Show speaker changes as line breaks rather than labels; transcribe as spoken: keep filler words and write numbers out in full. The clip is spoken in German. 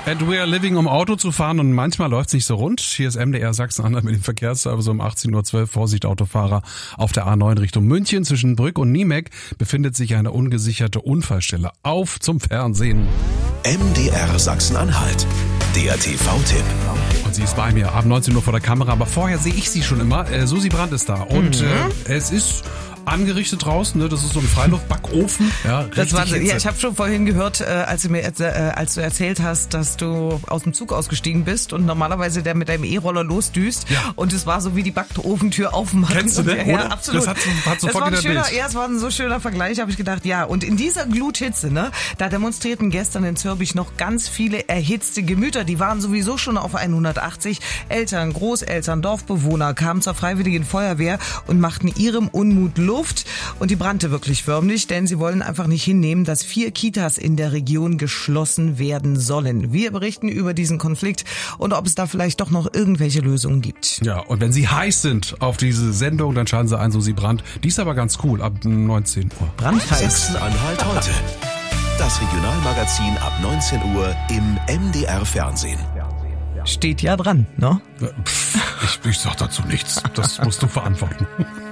And we are living, um Auto zu fahren und manchmal läuft's nicht so rund. Hier ist M D R Sachsen-Anhalt mit dem Verkehrsservice um achtzehn Uhr zwölf. Vorsicht Autofahrer auf der A neun Richtung München. Zwischen Brück und Niemeck befindet sich eine ungesicherte Unfallstelle. Auf zum Fernsehen.
M D R Sachsen-Anhalt, der T V-Tipp.
Und sie ist bei mir ab neunzehn Uhr vor der Kamera, aber vorher sehe ich sie schon immer. Äh, Susi Brandt ist da und
Mhm.
äh, es ist angerichtet draußen, ne? Das ist so ein Freiluftbackofen. Ja,
Das war,
richtig
ja, ich habe schon vorhin gehört, äh, als du mir äh, als du erzählt hast, dass du aus dem Zug ausgestiegen bist und normalerweise der mit deinem E-Roller losdüst.
Ja.
Und es war so wie die Backofentür aufmachen.
Kennst du
und,
den,
ja,
oder?
Absolut.
Das hat, hat
das
sofort
war ein
wieder
schöner,
Bild.
ja, es war ein so schöner Vergleich, habe ich gedacht, ja. Und in dieser Gluthitze, ne, da demonstrierten gestern in Zürbich noch ganz viele erhitzte Gemüter. Die waren sowieso schon auf hundertachtzig. Eltern, Großeltern, Dorfbewohner kamen zur Freiwilligen Feuerwehr und machten ihrem Unmut Luft. Und die brannte wirklich förmlich, denn sie wollen einfach nicht hinnehmen, dass vier Kitas in der Region geschlossen werden sollen. Wir berichten über diesen Konflikt und ob es da vielleicht doch noch irgendwelche Lösungen gibt.
Ja, und wenn Sie heiß sind auf diese Sendung, dann schalten Sie ein, Susi Brandt. Die ist aber ganz cool, ab neunzehn Uhr.
Brandheiß.
Sachsen-Anhalt heute. Das Regionalmagazin ab neunzehn Uhr im M D R Fernsehen.
Steht ja dran, ne?
Pff, ich, ich sag dazu nichts. Das musst du verantworten.